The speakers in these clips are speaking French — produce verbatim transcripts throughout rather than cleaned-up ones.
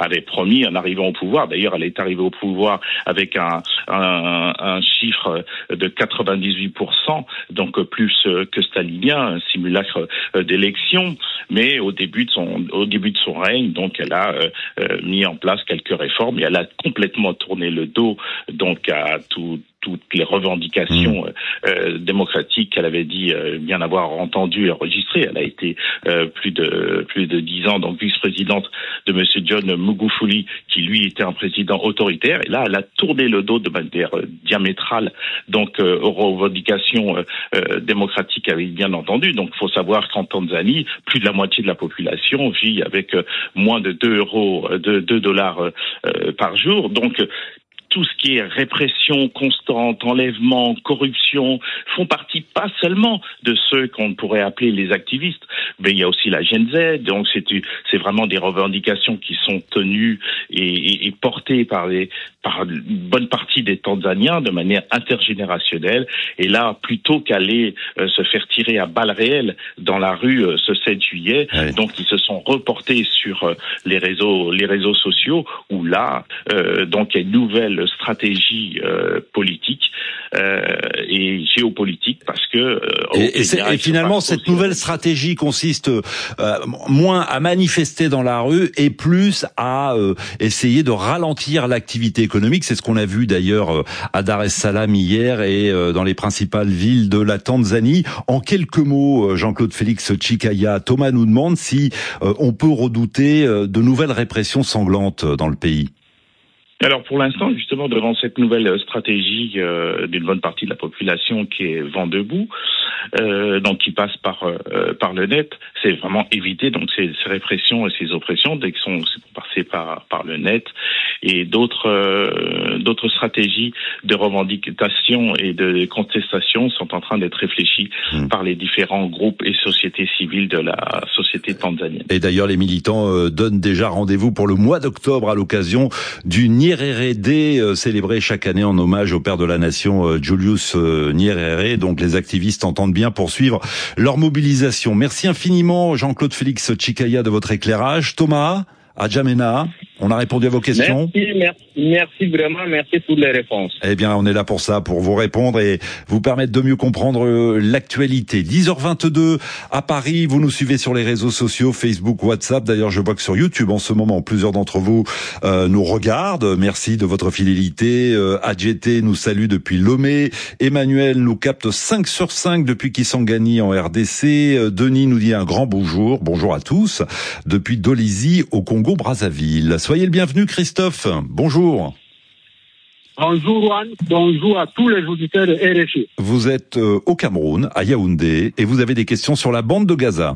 avait promis en arrivant au pouvoir. D'ailleurs, elle est arrivée au pouvoir avec un, un, un chiffre de quatre-vingt-dix-huit pour cent, donc plus que stalinien, un simulacre d'élection. Mais au début de son, au début de son règne, donc elle a euh, mis en place quelques réformes et elle a complètement tourné le dos donc à tout. toutes les revendications euh, démocratiques qu'elle avait dit euh, bien avoir entendues et enregistrées. Elle a été euh, plus de plus de dix ans donc vice-présidente de Monsieur John Magufuli, qui lui était un président autoritaire. Et là, elle a tourné le dos de manière euh, diamétrale donc euh, aux revendications euh, euh, démocratiques, avait bien entendu. Donc, il faut savoir qu'en Tanzanie, plus de la moitié de la population vit avec euh, moins de deux euros, de deux dollars euh, par jour. Donc tout ce qui est répression constante, enlèvement, corruption, font partie pas seulement de ceux qu'on pourrait appeler les activistes, mais il y a aussi la Gen Z, donc c'est, c'est vraiment des revendications qui sont tenues et, et, et portées par, les, par une bonne partie des Tanzaniens de manière intergénérationnelle. Et là, plutôt qu'aller euh, se faire tirer à balles réelles dans la rue euh, ce sept juillet, oui. donc ils se sont reportés sur euh, les réseaux, les réseaux sociaux, où là, euh, donc il y a une nouvelle stratégie euh, politique euh, et géopolitique, parce que euh, et, et, Kenya, et finalement cette nouvelle stratégie consiste euh, moins à manifester dans la rue et plus à euh, essayer de ralentir l'activité économique. C'est ce qu'on a vu d'ailleurs à Dar es Salaam hier et euh, dans les principales villes de la Tanzanie. En quelques mots, Jean-Claude Félix Chikaya, Thomas nous demande si euh, on peut redouter euh, de nouvelles répressions sanglantes dans le pays. Alors pour l'instant, justement, devant cette nouvelle stratégie euh, d'une bonne partie de la population qui est vent debout, euh, donc qui passe par euh, par le net, c'est vraiment éviter donc ces, ces répressions et ces oppressions dès qu'ils sont passés par par le net, et d'autres euh, d'autres stratégies de revendication et de contestation sont en train d'être réfléchies mmh. par les différents groupes et sociétés civiles de la société tanzanienne. Et d'ailleurs, les militants euh, donnent déjà rendez-vous pour le mois d'octobre à l'occasion du Nyerere Day, euh, célébré chaque année en hommage au père de la nation euh, Julius euh, Nyerere. Donc les activistes entendent bien poursuivre leur mobilisation. Merci infiniment Jean-Claude Félix Chikaya de votre éclairage. Thomas, à Djamena, on a répondu à vos questions. Merci, merci, merci vraiment, merci pour les réponses. Eh bien, on est là pour ça, pour vous répondre et vous permettre de mieux comprendre l'actualité. dix heures vingt-deux à Paris, vous nous suivez sur les réseaux sociaux, Facebook, WhatsApp. D'ailleurs, je vois que sur YouTube, en ce moment, plusieurs d'entre vous euh, nous regardent. Merci de votre fidélité. Euh, A G T nous salue depuis Lomé. Emmanuel nous capte cinq sur cinq depuis Kisangani en R D C. Euh, Denis nous dit un grand bonjour. Bonjour à tous. Depuis Dolisie au Congo-Brazzaville. Soyez le bienvenu, Christophe. Bonjour. Bonjour, Juan. Bonjour à tous les auditeurs de R F I. Vous êtes euh, au Cameroun, à Yaoundé, et vous avez des questions sur la bande de Gaza.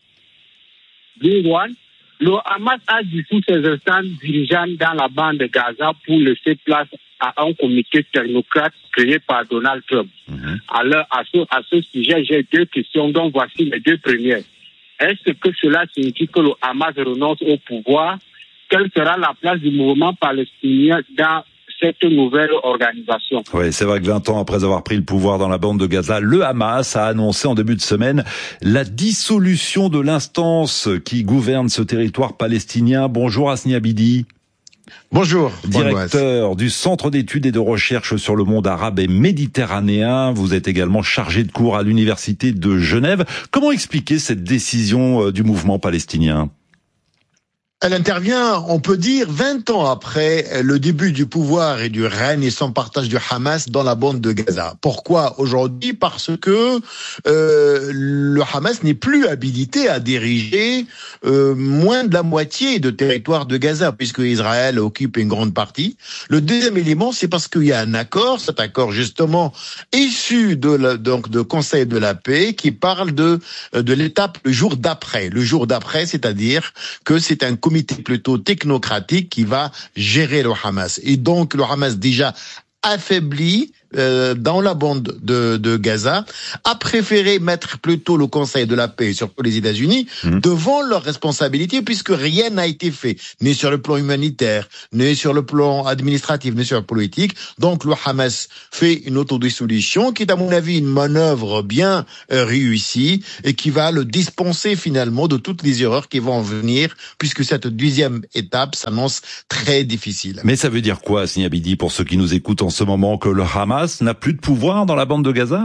Oui, Juan. Le Hamas a du coup ses instances dirigeantes dans la bande de Gaza pour laisser place à un comité technocrate créé par Donald Trump. Mm-hmm. Alors, à ce, à ce sujet, j'ai deux questions, dont voici les deux premières. Est-ce que cela signifie que le Hamas renonce au pouvoir? Quelle sera la place du mouvement palestinien dans cette nouvelle organisation? Oui, c'est vrai que vingt ans après avoir pris le pouvoir dans la bande de Gaza, le Hamas a annoncé en début de semaine la dissolution de l'instance qui gouverne ce territoire palestinien. Bonjour Asni Abidi. Bonjour. Directeur du Centre d'études et de recherche sur le monde arabe et méditerranéen. Vous êtes également chargé de cours à l'Université de Genève. Comment expliquer cette décision du mouvement palestinien ? Elle intervient, on peut dire, vingt ans après le début du pouvoir et du règne et son partage du Hamas dans la bande de Gaza. Pourquoi aujourd'hui? Parce que euh, le Hamas n'est plus habilité à diriger euh, moins de la moitié de territoire de Gaza, puisque Israël occupe une grande partie. Le deuxième élément, c'est parce qu'il y a un accord, cet accord justement issu de la, donc de Conseil de la paix, qui parle de de l'étape le jour d'après. Le jour d'après, c'est-à-dire que c'est un comité plutôt technocratique qui va gérer le Hamas. Et donc, le Hamas déjà affaibli euh, dans la bande de, de Gaza a préféré mettre plutôt le Conseil de la paix et surtout les États-Unis mmh. devant leurs responsabilités, puisque rien n'a été fait, ni sur le plan humanitaire, ni sur le plan administratif, ni sur le politique. Donc le Hamas fait une autodissolution qui est à mon avis une manœuvre bien euh, réussie et qui va le dispenser finalement de toutes les erreurs qui vont venir, puisque cette deuxième étape s'annonce très difficile. Mais ça veut dire quoi, Hasni Abidi, pour ceux qui nous écoutent en ce moment, que le Hamas n'a plus de pouvoir dans la bande de Gaza ?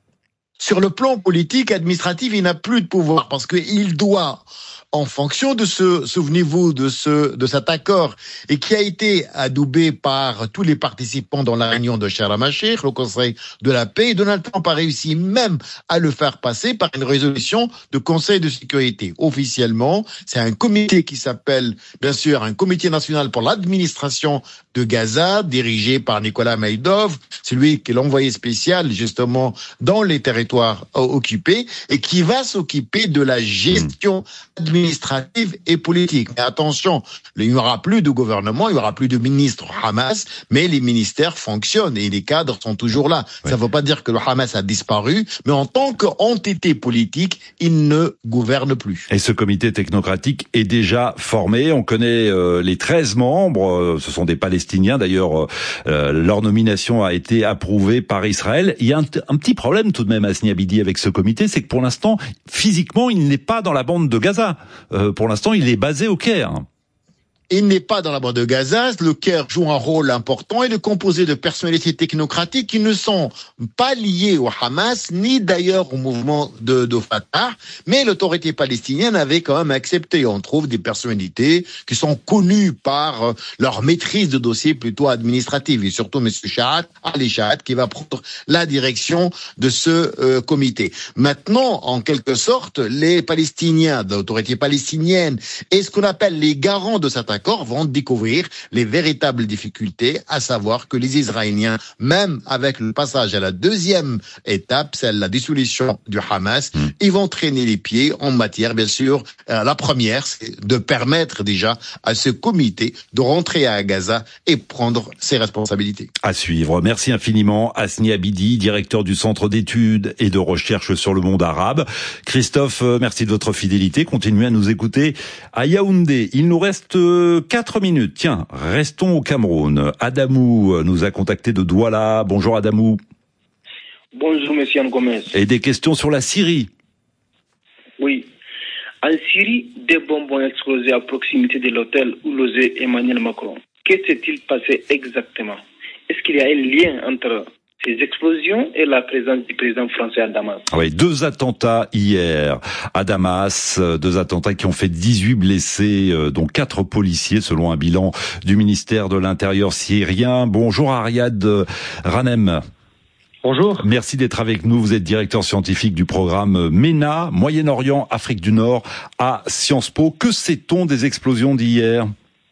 Sur le plan politique, administratif, il n'a plus de pouvoir parce qu'il doit, en fonction de ce, souvenez-vous, de ce, de cet accord, et qui a été adoubé par tous les participants dans la réunion de Sharm el-Sheikh, le Conseil de la paix, et Donald Trump a réussi même à le faire passer par une résolution de Conseil de sécurité. Officiellement, c'est un comité qui s'appelle, bien sûr, un comité national pour l'administration de Gaza, dirigé par Nicolas Maïdov, celui qui est l'envoyé spécial, justement, dans les territoires occupés, et qui va s'occuper de la gestion administrative administrative et politique. Mais attention, il n'y aura plus de gouvernement, il n'y aura plus de ministre Hamas, mais les ministères fonctionnent et les cadres sont toujours là. Ouais. Ça ne veut pas dire que le Hamas a disparu, mais en tant qu'entité politique, il ne gouverne plus. Et ce comité technocratique est déjà formé. On connaît euh, les treize membres. Ce sont des Palestiniens. D'ailleurs, euh, leur nomination a été approuvée par Israël. Il y a un, t- un petit problème tout de même, Hasni Abidi, avec ce comité, c'est que pour l'instant, physiquement, il n'est pas dans la bande de Gaza. Euh, pour l'instant, il est basé au Caire. Il n'est pas dans la bande de Gaza. Le Caire joue un rôle important et est composé de personnalités technocratiques qui ne sont pas liées au Hamas, ni d'ailleurs au mouvement de, de Fatah, mais l'autorité palestinienne avait quand même accepté. On trouve des personnalités qui sont connues par leur maîtrise de dossiers plutôt administratifs, et surtout M. Shahat, Ali Shahat, qui va prendre la direction de ce euh, comité. Maintenant, en quelque sorte, les Palestiniens, l'autorité palestinienne, et ce qu'on appelle les garants de cette accord vont découvrir les véritables difficultés, à savoir que les Israéliens, même avec le passage à la deuxième étape, celle la dissolution du Hamas, mmh. ils vont traîner les pieds en matière, bien sûr, euh, la première, c'est de permettre déjà à ce comité de rentrer à Gaza et prendre ses responsabilités. À suivre. Merci infiniment, Hasni Abidi, directeur du Centre d'études et de recherche sur le monde arabe. Christophe, merci de votre fidélité. Continuez à nous écouter à Yaoundé. Il nous reste quatre minutes. Tiens, restons au Cameroun. Adamou nous a contacté de Douala. Bonjour Adamou. Bonjour monsieur Ngomez. Et des questions sur la Syrie. Oui. En Syrie, des bombes ont explosé à proximité de l'hôtel où logait Emmanuel Macron. Que s'est-il passé exactement? Est-ce qu'il y a un lien entre ces explosions et la présence du président français à Damas? Oui, deux attentats hier à Damas, deux attentats qui ont fait dix-huit blessés, dont quatre policiers selon un bilan du ministère de l'Intérieur syrien. Bonjour Ariad Ranem. Bonjour. Merci d'être avec nous. Vous êtes directeur scientifique du programme MENA, Moyen-Orient, Afrique du Nord à Sciences Po. Que sait-on des explosions d'hier ?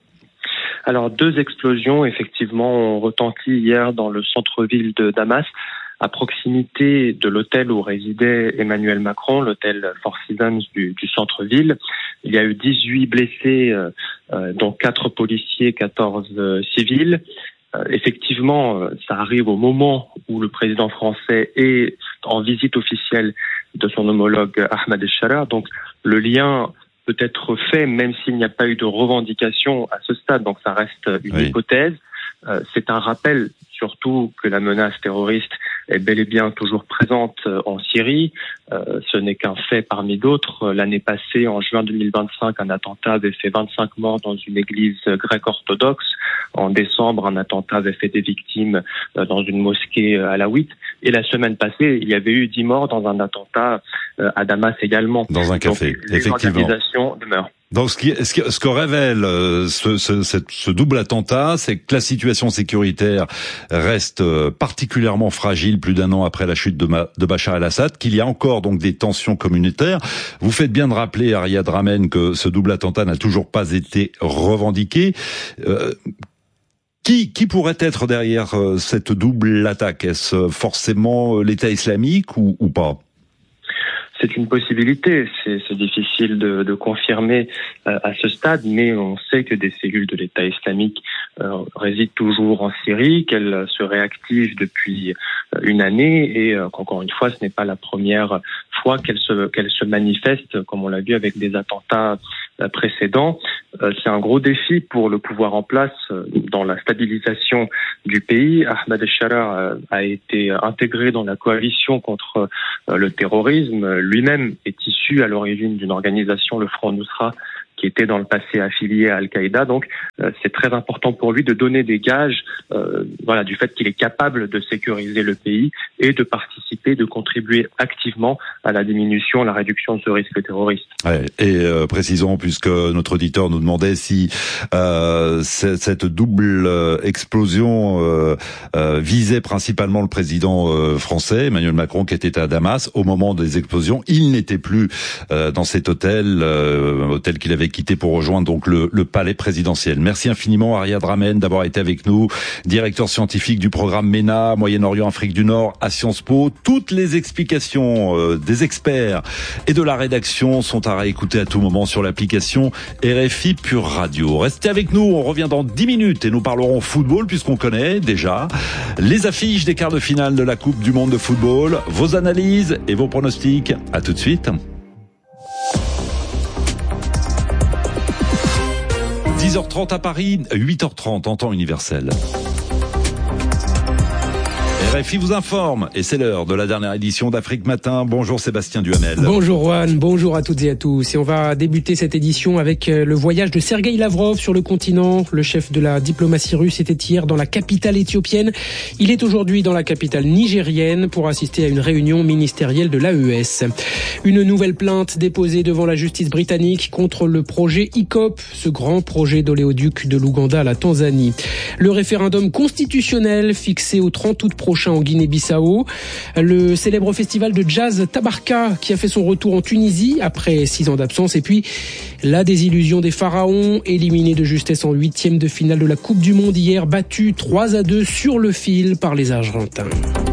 Alors, deux explosions, effectivement, ont retenti hier dans le centre-ville de Damas, à proximité de l'hôtel où résidait Emmanuel Macron, l'hôtel Four Seasons du, du centre-ville. Il y a eu dix-huit blessés, euh, dont quatre policiers, quatorze euh, civils. Euh, effectivement, ça arrive au moment où le président français est en visite officielle de son homologue Ahmed El-Sharaa. Donc, le lien peut être fait, même s'il n'y a pas eu de revendication à ce stade. Donc ça reste une oui. hypothèse. Euh, c'est un rappel, surtout, que la menace terroriste est bel et bien toujours présente en Syrie. Euh, ce n'est qu'un fait parmi d'autres. L'année passée, en juin deux mille vingt-cinq, un attentat avait fait vingt-cinq morts dans une église grecque orthodoxe. En décembre, un attentat avait fait des victimes dans une mosquée alaouite. Et la semaine passée, il y avait eu dix morts dans un attentat à Damas également. Dans un café, donc, les effectivement. organisations demeurent. Donc, ce, qui, ce, qui, ce que révèle euh, ce, ce, ce, ce double attentat, c'est que la situation sécuritaire reste euh, particulièrement fragile plus d'un an après la chute de, Ma, de Bachar el-Assad, qu'il y a encore donc des tensions communautaires. Vous faites bien de rappeler, Ariad Ramen, que ce double attentat n'a toujours pas été revendiqué. Euh, Qui, qui pourrait être derrière euh, cette double attaque? Est-ce forcément l'État islamique ou, ou pas? c'est une possibilité. C'est, c'est difficile de, de confirmer euh, à ce stade, mais on sait que des cellules de l'État islamique euh, résident toujours en Syrie, qu'elles se réactivent depuis une année et euh, qu'encore une fois, ce n'est pas la première fois qu'elles se, qu'elles se manifestent, comme on l'a vu avec des attentats euh, précédents. Euh, c'est un gros défi pour le pouvoir en place euh, dans la stabilisation du pays. Ahmed el-Sharaa euh, a été intégré dans la coalition contre euh, le terrorisme. Lui-même est issu à l'origine d'une organisation, le Front Nusra, qui était dans le passé affilié à Al-Qaïda. Donc, euh, c'est très important pour lui de donner des gages, euh, voilà, du fait qu'il est capable de sécuriser le pays et de participer, de contribuer activement à la diminution, à la réduction de ce risque terroriste. Ouais, et euh, précisons, puisque notre auditeur nous demandait si euh, cette double euh, explosion euh, euh, visait principalement le président euh, français, Emmanuel Macron, qui était à Damas au moment des explosions. Il n'était plus euh, dans cet hôtel, euh, hôtel qu'il avait quitté pour rejoindre donc le, le palais présidentiel. Merci infiniment Ariad Ramen d'avoir été avec nous, directeur scientifique du programme MENA, Moyen-Orient, Afrique du Nord à Sciences Po. Toutes les explications euh, des experts et de la rédaction sont à réécouter à tout moment sur l'application R F I Pure Radio. Restez avec nous, on revient dans dix minutes et nous parlerons football puisqu'on connaît déjà les affiches des quarts de finale de la Coupe du Monde de football, vos analyses et vos pronostics. À tout de suite. dix heures trente à Paris, huit heures trente en temps universel. R F I vous informe et c'est l'heure de la dernière édition d'Afrique Matin. Bonjour Sébastien Duhamel. Bonjour Juan, bonjour à toutes et à tous. Et on va débuter cette édition avec le voyage de Sergueï Lavrov sur le continent. Le chef de la diplomatie russe était hier dans la capitale éthiopienne. Il est aujourd'hui dans la capitale nigérienne pour assister à une réunion ministérielle de l'A E S. Une nouvelle plainte déposée devant la justice britannique contre le projet I C O P, ce grand projet d'oléoduc de l'Ouganda à la Tanzanie. Le référendum constitutionnel fixé au trente août prochain en Guinée-Bissau, le célèbre festival de jazz Tabarka qui a fait son retour en Tunisie après six ans d'absence, et puis la désillusion des Pharaons, éliminés de justesse en huitième de finale de la Coupe du Monde hier, battus trois à deux sur le fil par les Argentins.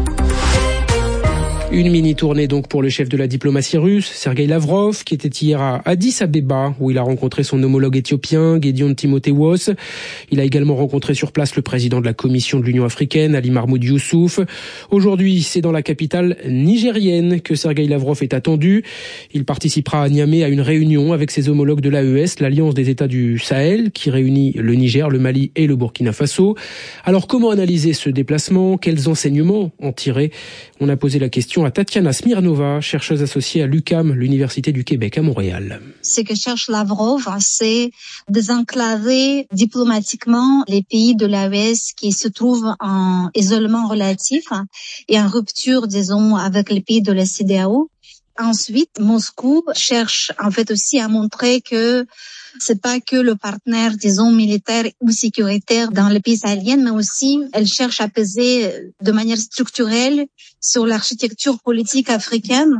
Une mini-tournée donc pour le chef de la diplomatie russe, Sergueï Lavrov, qui était hier à Addis Abeba, où il a rencontré son homologue éthiopien, Gédéon Timotheos. Il a également rencontré sur place le président de la Commission de l'Union africaine, Ali Mahmoud Youssouf. Aujourd'hui, c'est dans la capitale nigérienne que Sergueï Lavrov est attendu. Il participera à Niamey à une réunion avec ses homologues de l'A E S, l'Alliance des États du Sahel, qui réunit le Niger, le Mali et le Burkina Faso. Alors, comment analyser ce déplacement? Quels enseignements en tirer? On a posé la question à Tatiana Smirnova, chercheuse associée à l'U Q A M, l'Université du Québec à Montréal. Ce que cherche Lavrov, c'est désenclaver diplomatiquement les pays de l'A E S qui se trouvent en isolement relatif et en rupture, disons, avec les pays de la C D A O. Ensuite, Moscou cherche en fait aussi à montrer que c'est pas que le partenaire, disons, militaire ou sécuritaire dans les pays sahéliens, mais aussi elle cherche à peser de manière structurelle sur l'architecture politique africaine.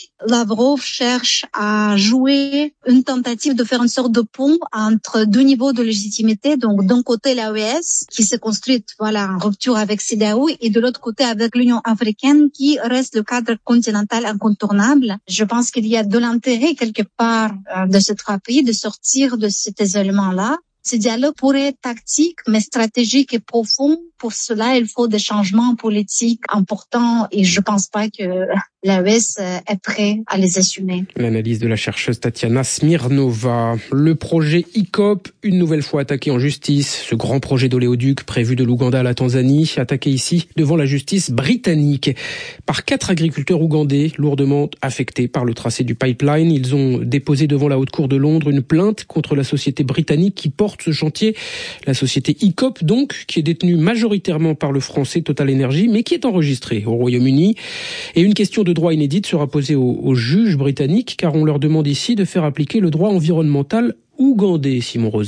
Lavrov cherche à jouer une tentative de faire une sorte de pont entre deux niveaux de légitimité. Donc, d'un côté, l'A E S, qui s'est construite, voilà, en rupture avec C D A O, et de l'autre côté, avec l'Union africaine, qui reste le cadre continental incontournable. Je pense qu'il y a de l'intérêt, quelque part, de ces trois pays de sortir de cet isolement-là. Ce dialogue pourrait être tactique, mais stratégique et profond. Pour cela, il faut des changements politiques importants et je pense pas que l'A E S est prêt à les assumer. L'analyse de la chercheuse Tatiana Smirnova. Le projet I C O P, une nouvelle fois attaqué en justice. Ce grand projet d'oléoduc prévu de l'Ouganda à la Tanzanie, attaqué ici devant la justice britannique par quatre agriculteurs ougandais lourdement affectés par le tracé du pipeline. Ils ont déposé devant la Haute Cour de Londres une plainte contre la société britannique qui porte ce chantier. La société I C O P, donc, qui est détenue majoritairement par le français Total Energy, mais qui est enregistrée au Royaume-Uni. Et une question de droit inédite sera posée aux, aux juges britanniques, car on leur demande ici de faire appliquer le droit environnemental ougandais, Simon Rosé.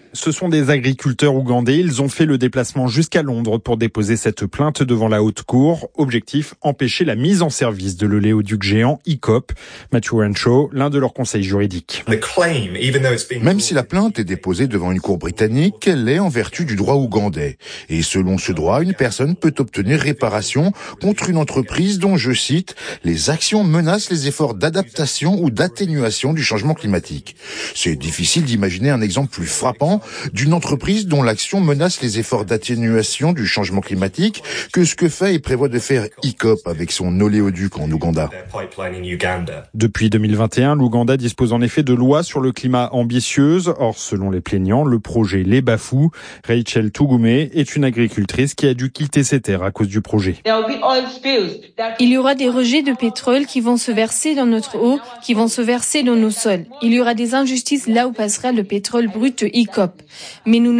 Ce sont des agriculteurs ougandais. Ils ont fait le déplacement jusqu'à Londres pour déposer cette plainte devant la haute cour. Objectif, empêcher la mise en service de l'oléoduc géant I C O P. Matthew Renshaw, l'un de leurs conseils juridiques. Même si la plainte est déposée devant une cour britannique, elle est en vertu du droit ougandais. Et selon ce droit, une personne peut obtenir réparation contre une entreprise dont, je cite, les actions menacent les efforts d'adaptation ou d'atténuation du changement climatique. C'est difficile d'imaginer un exemple plus frappant d'une entreprise dont l'action menace les efforts d'atténuation du changement climatique que ce que fait et prévoit de faire I C O P avec son oléoduc en Ouganda. Depuis deux mille vingt et un, l'Ouganda dispose en effet de lois sur le climat ambitieuses. Or, selon les plaignants, le projet les bafoue. Rachel Tugume est une agricultrice qui a dû quitter ses terres à cause du projet. Il y aura des rejets de pétrole qui vont se verser dans notre eau, qui vont se verser dans nos sols. Il y aura des injustices là où passera le pétrole brut I C O P. Mais nous